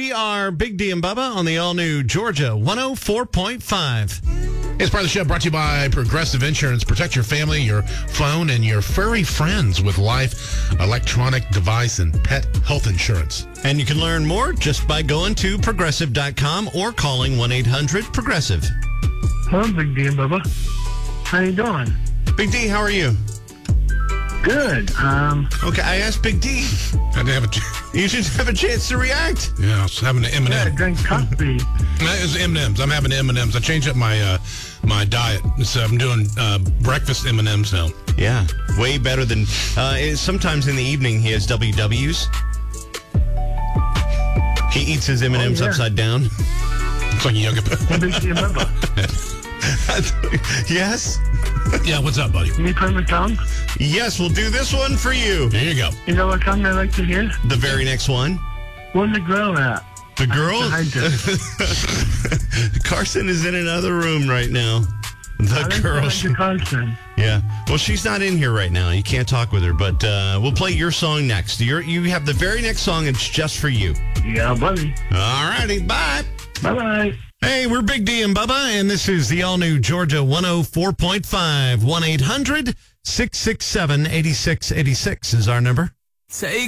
We are Big D and Bubba on the all-new Georgia 104.5. It's part of the show brought to you by Progressive Insurance. Protect your family, your phone, and your furry friends with life, electronic device, and pet health insurance. And you can learn more just by going to Progressive.com or calling 1-800-PROGRESSIVE. Hello, Big D and Bubba. How you doing? Big D, how are you? Good. Okay, I asked Big D. I didn't have You should have a chance to react. I was having an M&M. Yeah, I drank coffee. It's M&Ms. I'm having M&Ms. I changed up my my diet. So I'm doing breakfast M&Ms now. Yeah, way better than... sometimes in the evening he has WWs. He eats his M&Ms upside down. It's like a yoga. Big D and Bubba. Yes? Yeah, what's up, buddy? You need play my song? Yes, we'll do this one for you. There you go. You know what song I like to hear? The very next one. Where's the girl at? The girl? Carson is in another room right now. The girl. Carson. Yeah. Well, she's not in here right now. You can't talk with her, but we'll play your song next. You have the very next song. It's just for you. Yeah, buddy. All righty. Bye. Bye-bye. Hey, we're Big D and Bubba, and this is the all-new Georgia 104.5. 1-800-667-8686 is our number. Take